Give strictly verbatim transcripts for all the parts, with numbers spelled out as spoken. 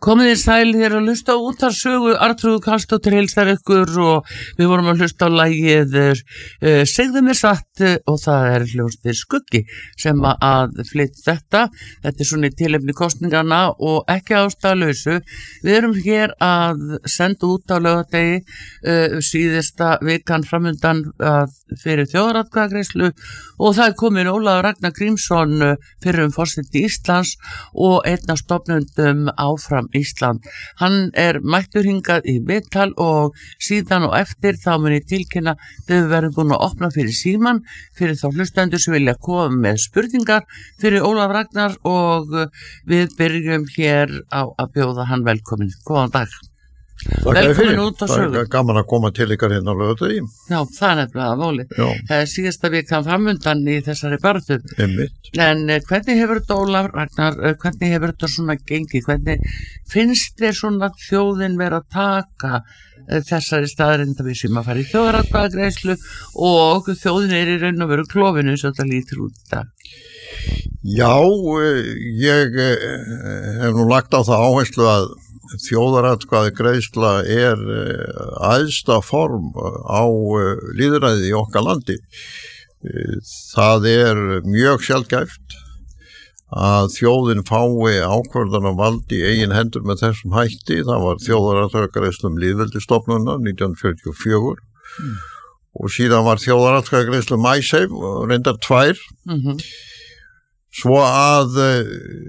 Komið þér sæl þér að hlusta á útvarpssögu, Arnþrúður Karlsdóttir heilsar ykkur og við vorum að hlusta á lagið uh, Segðu mér satt uh, og það er hljómsveitin Skuggi sem að flytja þetta. Þetta er svona í tilefni kosningana og ekki ástæðalausu. Við erum hér að senda út á laugardegi uh, síðasta vikan framundan uh, fyrir þjóðaratkvæðagreiðslu og það er komin Ólafur Ragnar Grímsson uh, fyrrum forseti Íslands og einn af stofnendum Áfram Ísland. Hann er mættur hingað í viðtal og síðan og eftir þá mun ég tilkynna þegar við verðum búin að opna fyrir síman fyrir þá hlustendur sem vilja koma með spurningar fyrir Ólaf Ragnar og við byrjum hér á að bjóða hann velkomin. Góðan dag. Velkomin út á sögu. Það er gaman að koma til ykkar hérna á laugardegi. Já, það er nefnilega máli. Það er síðasta vikan framundan í þessari barðu. Einmitt. En hvernig hefur þetta, Ólaf Ragnar, hvernig hefur þetta svona gengið? Hvernig finnst þér svona þjóðin vera að taka þessari staðarindavísum að fara í þjóðaratkvæðagreiðslu og þjóðin er í raun og veru klofinu eins og þetta lítur út í dag? Já, ég hef nú lagt á það áherslu að þjóðaratkvæðagreiðsla er æðsta form á lýðræði í okkar landi. Það er mjög sjaldgæft að þjóðin fái ákvörðunarvald í eigin hendur með þessum hætti. Það var þjóðaratkvæðagreiðsla um lýðveldisstofnunar nítján hundruð fjörutíu og fjögur mm. og síðan var þjóðaratkvæðagreiðsla um Icesave og reyndar tvær. Mm-hmm. Svo að uh,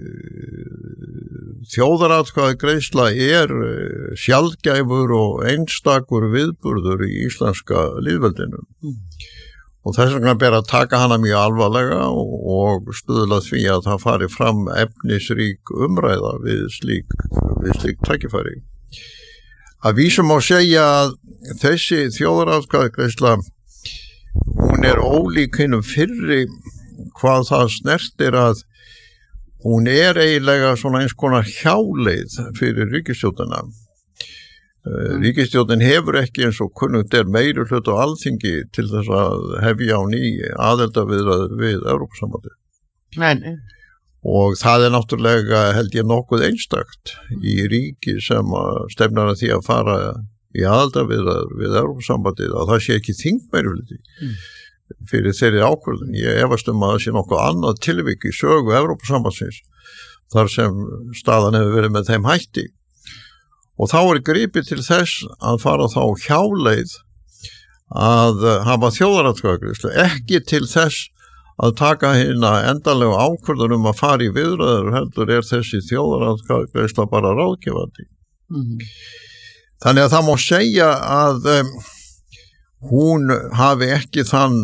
þjóðaratkvæðagreiðsla er uh, sjaldgæfur og einstakur viðburður í íslenska lýðveldinu. Mm. Og þess vegna ber að taka hana mjög alvarlega og, og stuðla því að það fari fram efnisrík umræða við slík, við slík tækifæri. Að vísu má segja að þessi þjóðaratkvæðagreiðsla, hún er ólík hinum fyrri hvað það snertir að hún er eiginlega svona eins konar hjáleið fyrir ríkisstjórnina. Mm. Ríkisstjórnin hefur ekki eins og kunnugt er meiri hlut á alþingi til þess að hefja á ný aðildarviðræður við Evrópusambandið. Nei. Og það er náttúrulega held ég nokkuð einstakt í ríki sem stefnar að því að fara í aðildarviðræður við Evrópusambandið að það sé ekki þingmeiri hluti. Mm. fyrir þeirri ákvörðun. Ég efast um að það sé nokkuð annað tilvik í sögu Evrópusambandsins þar sem staðan hefur verið með þeim hætti. Og þá er gripið til þess að fara þá hjáleið að hafa þjóðaratkvæðagreiðslu, ekki til þess að taka hérna endanlega ákvörðun um að fara í viðræður, heldur er þessi þjóðaratkvæðagreiðsla bara ráðgefandi. Mm. Þannig að það má segja að um, hún hafi ekki þann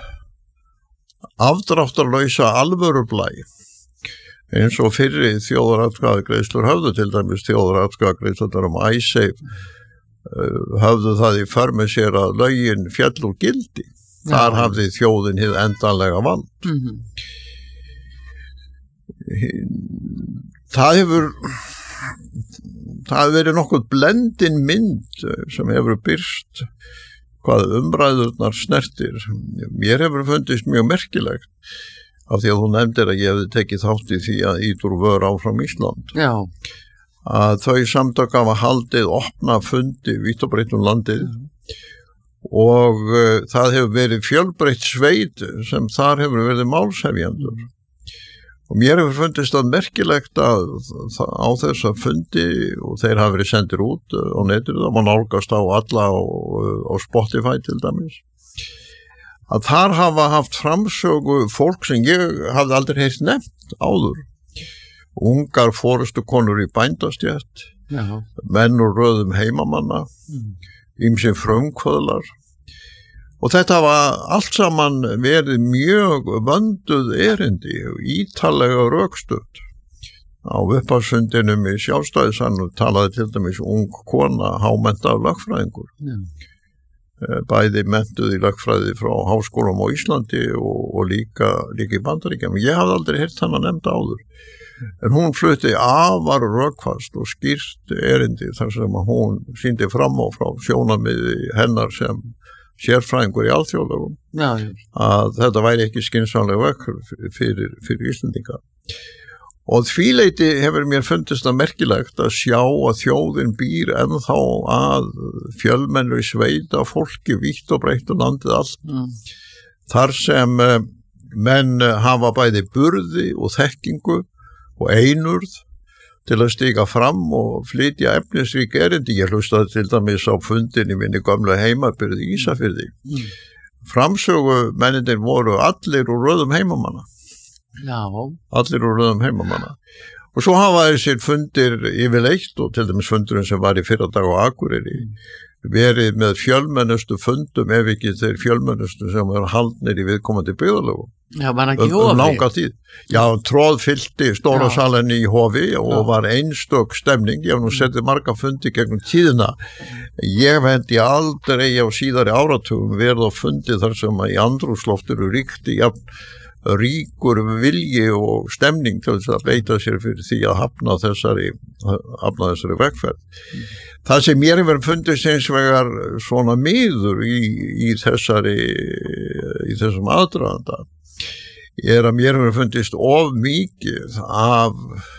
afdráttarlausa alvörublæ eins og fyrri þjóðaratkvæðagreiðslur höfðu, til dæmis þjóðaratkvæðagreiðslur um Icesave höfðu það í för með sér að lögin féll úr gildi. Þar ja. hafði þjóðin hið endanlega vald. Mm-hmm. Það hefur það hefur verið nokkuð blendin mynd sem hefur byrst hvað umræðurnar snertir. Mér hefur fundist mjög merkilegt af því að þú nefndir að ég hefði tekið þátt í því að Ítur vör áfram Ísland. Já. Að þau samtök hafa haldið opna fundi vítt og breitt um landið mm. og uh, það hefur verið fjölbreytt sveit sem þar hefur verið málshefjendur. Mm. Og mér hefur fundist það merkilegt að á þessa fundi, og þeir hafa verið sendir út á netinu, það má nálgast á alla á, á Spotify til dæmis, að þar hafa haft framsögu fólk sem ég hafði aldrei heyrt nefnt áður. Ungar forystukonur í bændastjætt, Já. menn úr röðum heimamanna, ýmsir frumkvöðlar. Og þetta var allt saman verið mjög vönduð erindi og ítalega rökstutt. Á upphafsfundinum í Sjálfstæðisflokknum talaði til dæmis ung kona, hámenntaður lögfræðingur. Já. Bæði menntuð í lögfræði frá háskólum á Íslandi og, og líka, líka í Bandaríkjunum. Ég hafði aldrei heyrt hana nefnda áður. En hún flutti afar rökfast og skýrt erindi þar sem hún sýndi fram á frá sjónarmiði hennar sem sérfræðingur í alþjóðlögum já, já. að þetta væri ekki skynsamleg vekk fyrir, fyrir Íslendinga. Og því leyti hefur mér fundist það merkilegt að sjá að þjóðin býr ennþá að fjölmennri sveita fólki vítt og breytt og landið allt. Mm. Þar sem menn hafa bæði burði og þekkingu og einurð til að stíga fram og flytja efnisrík erindi. Ég hlustaði til dæmis á fundin í minni gömlu heimabyrði Ísafirði. Mm. Framsögu mennindir voru allir úr röðum heimamanna. Já. Allir úr röðum heimamanna. Og svo hafa þessir fundir yfirleitt og til dæmis fundurinn sem var í fyrra dag á Akureyri verið með fjölmennustu fundum ef ekki þeir fjölmennustu sem er haldnir í viðkomandi byggðarlögum. Já, var ekki um, Hofi? Um langa tíð. Já, tróð fyllti stóra Já. Salin í Hofi og Já. Var einstök stemning. Ég hef nú setið marga fundi gegnum tíðina. Ég vendi aldrei á síðari áratugum verið á fundi þar sem að í andrúmsloftinu ríkti jafn ríkur vilji og stemning til þess að beita sér fyrir því að hafna þessari, hafna þessari vegferð. Mm. Það sem mér hefur fundist eins vegar svona miður í, í þessari, í þessum aðdraganda er að mér hefur fundist of mikið af,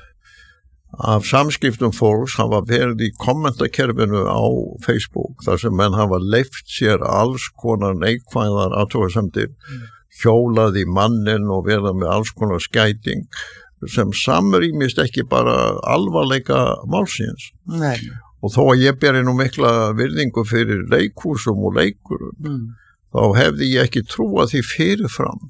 af samskiptum fólks hafa verið í kommentakerfinu á Facebook þar sem menn hafa leyft sér alls konar neikvæðar athugasemdir. Mm. Hjólað í mannin og verða með alls konar skæting sem samrýmist ekki bara alvarleika málsins. Nei. Og þó að ég beri nú mikla virðingu fyrir leikhúsum og leikurum, mm. þá hefði ég ekki trúað því fyrirfram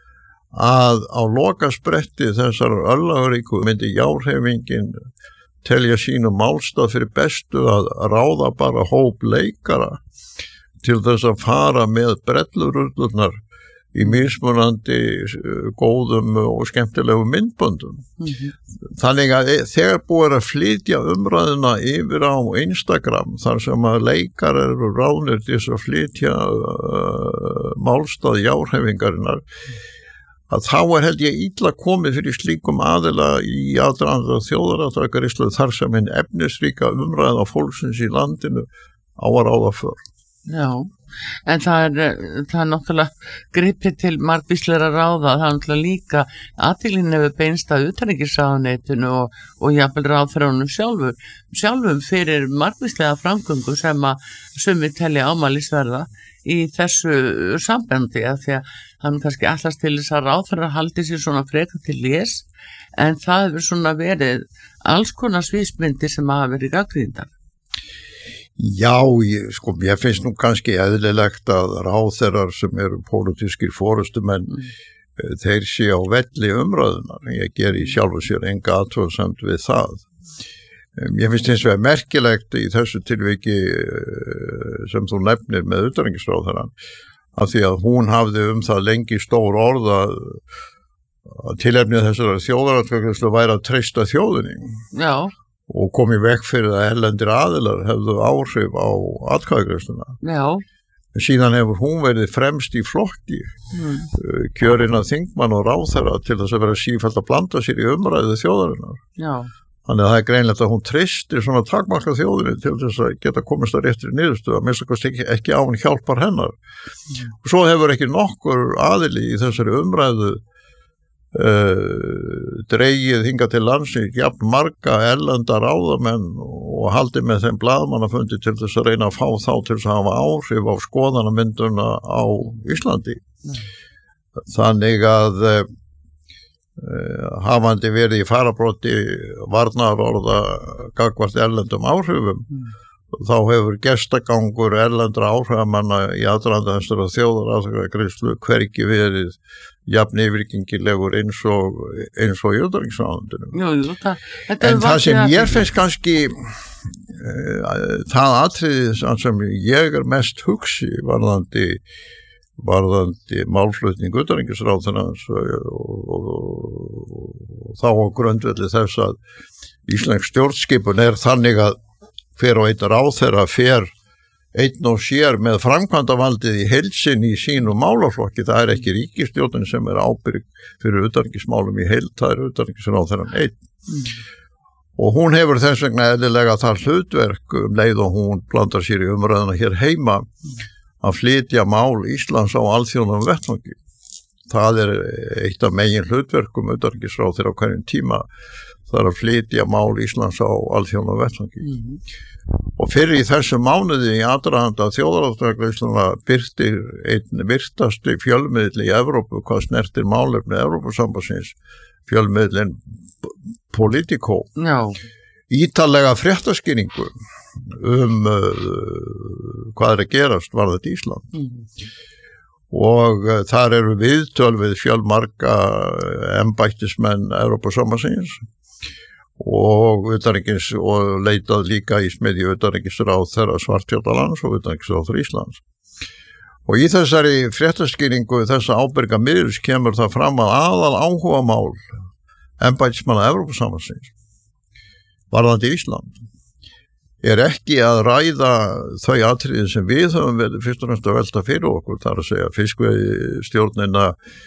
að á lokaspretti þessar örlagaríku myndi járhefingin telja sínum málstað fyrir bestu að ráða bara hóp leikara til þess að fara með brellururlurnar í mismunandi góðum og skemmtilegum myndböndum. Mm-hmm. Þannig að þegar búið að flytja umræðina yfir á Instagram þar sem að leikar eru ráðnir til þess að flytja uh, málstað járhefingarinnar, að þá er held ég illa komið fyrir slíkum aðila í aðdraganda þjóðaratkvæðagreiðslu þar sem hinn efnisríka umræða fólksins í landinu á að ráða för. Já. En það er, það er náttúrulega gripið til margvísleira ráða, það er náttúrulega líka athyglinni hefur beinst að utanríkisráðuneytinu og, og jafnvel ráðherranum sjálfur, sjálfum fyrir margvíslega framgöngu sem að summi telja ámælisverða í þessu sambandi að því að hann kannski allast til þess að ráðherra haldi sér svona frekar til lés en það hefur svona verið alls konar sviðsmyndir sem hafa verið gagnrýndar. Já, ég, sko, ég finnst nú kannski eðlilegt að ráðherrar sem eru pólitískir forystumenn, mm. þeir sé á velli umræðunar. Ég ger í sjálfu sér enga athugasemd við það. Ég finnst eins og er merkilegt í þessu tilviki sem þú nefnir með utanríkisráðherrann, af því að hún hafði um það lengi stór orð að, að tilefnið þessara þjóðaratkvæðagreiðslu væri að treysta þjóðinni. Já. Og komið vekk fyrir að erlendir aðilar hefðu áhrif á atkvæðagreiðsluna. Já. Síðan hefur hún verið fremst í flokki, mm. kjörinn að þingmann og ráðherra til þess að vera sífellt að blanda sér í umræðu þjóðarinnar. Já. Þannig að það er greinlegt að hún treystir svona takmarka þjóðinni til þess að geta komist að réttri niðurstöðu, að minnst að ekki, ekki án hjálpar hennar. Mm. Og svo hefur ekki nokkur aðili í þessari umræðu Uh, dreigið hinga til landsins jafn marga erlenda ráðamenn og haldið með þeim blaðmannafundi til þess að reyna að fá þá til þess að hafa áhrif á skoðanamynduna á Íslandi. Mm. Þannig að uh, hafandi verið í farabróti varnaðarorða gagnvart erlendum áhrifum, mm. þá hefur gestagangur erlendra áhrifamanna í aðdraganda þessara þjóðaratkvæðagreiðslu hvergi verið jafn yfirgengilegur eins og eins og í utanríkisráðuneytinu. En það sem ég finnst kannski uh, það atriði sem ég er mest hugsi varðandi varðandi málflutning utanríkisráðherrans og, og, og, og þá á grundvelli þess að íslensk stjórnskipun er þannig að hver og einn ráðherra fer einn og sér með framkvæmdavaldið í heild sinni í sínu málaflokki. Það er ekki ríkisstjórnin sem er ábyrg fyrir utanríkismálum í heild, það er utanríkisráðherrann einn. Mm. Og hún hefur þess vegna eðlilega það hlutverk um leið og hún blandar sér í umræðuna hér heima mm. að flytja mál Íslands á alþjóðlegum vettvangi. það er eitt af megin hlutverkum utanríkisráðherra á hverjum tíma, það er að flytja mál Íslands á alþjóðlegum vettvangi. Mm. Og fyrir í þessu mánuði í aðdraganda þjóðaratkvæðagreiðslunnar birtir einn virtasti fjölmiðli í Evrópu hvað snertir málefni Evrópusambandsins, fjölmiðlinn Politico. Já. Ítarlega fréttaskýringu um uh, hvað er að gerast varðandi Ísland. Mm. Og uh, þar eru viðtöl við fjölmarga embættismenn Evrópusambandsins og utanríkis og leitað líka í smiðju utanríkisráðherra Svartfjallalands og utanríkisráðherra Íslands. Og í þessari fréttaskýringu þessa ábyrga miðils kemur það fram að aðal áhugamál embættismanna Evrópusambandsins varðandi Ísland er ekki að ræða þau atriði sem við höfum verið fyrst og fremst að velta fyrir okkur, þar að segja fiskveiðistjórnina,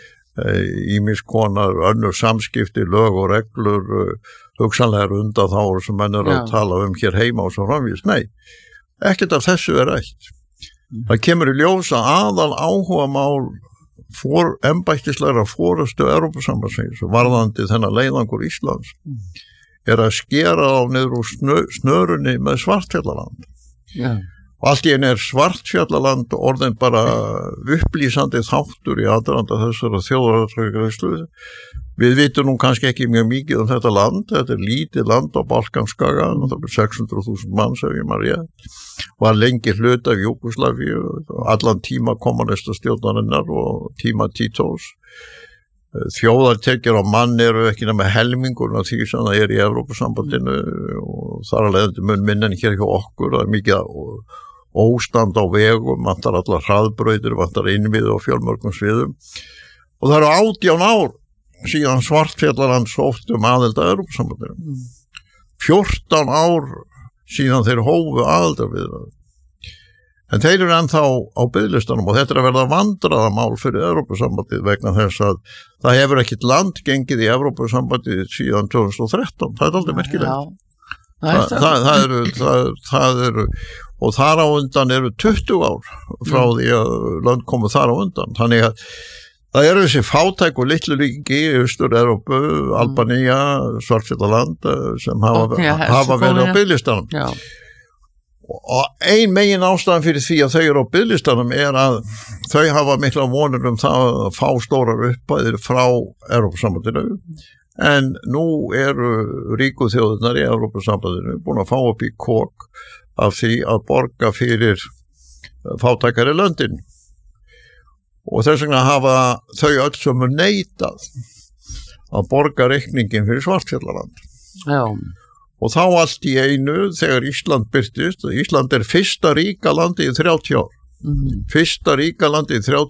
ýmiss konar önnur samskipti, lög og reglur, hugsanlega undanþágur sem menn er að tala um hér heima og svo framvís. Nei, ekkert af þessu er rætt. Það kemur í ljós að aðal áhugamál for, embættislegra forystu Evrópusambandsins varðandi þennan leiðangur Íslands er að skera á niður úr snö, snörunni með Svartfjallaland. Yeah. Og allt í einu er Svartfjallaland orðin bara upplýsandi þáttur í aðdraganda þessara þjóðaratkvæðagreiðslu. Við vitum nú kannski ekki mjög mikið um þetta land, þetta er lítið land á Balkanskaga, sex hundruð þúsund manns ef ég maður rétt, var lengi hluti af Júgóslavíu, allan tíma kommunista stjórnarinnar og tíma Títós. Þjóðartekjur á mann eru ekki nema helmingur af því sem það er í Evrópusambandinu og þar að leiðandi mun minna en hér hjá okkur, það er mikið óstand á vegum, vantar allar hraðbrautir, vantar innviði á fjölmörgum sviðum og það eru átján ár síðan Svartfjallaland sótt um aðild að Evrópusambandinu. fjórtán ár síðan þeir hófu aðildarviðræður. En þeir eru ennþá á biðlistanum og þetta er að verða vandræðamál fyrir Evrópusambandið vegna þess að það hefur ekkit land gengið í Evrópusambandið síðan tvö þúsund og þrettán. Það er aldrei merkilegt. Það, það, það, eru, það, það eru, og þar á undan eru tuttugu ár frá því að land komu þar á undan. Þannig að það eru þessi fátæk og litlu ríki í Austur-Evrópu, Albanía, Svartfjallaland sem hafa, okay, hafa verið á biðlistanum. Já. Og ein megin ástæðan fyrir því að þau eru á biðlistanum er að þau hafa mikla vonir um það að fá stórar uppæðir frá Evrópusambandinu en nú eru ríku þjóðirnar í Evrópusambandinu búin að fá upp í kok af því að borga fyrir fátækari löndin og þess vegna hafa þau öll sem neitað að borga reikningin fyrir Svartfjallaland. Já. Og þá allt í einu, þegar Ísland birtist, Ísland er fyrsta ríka landi í þrjátíu ár. Mm-hmm. Fyrsta ríka landi í þrjátíu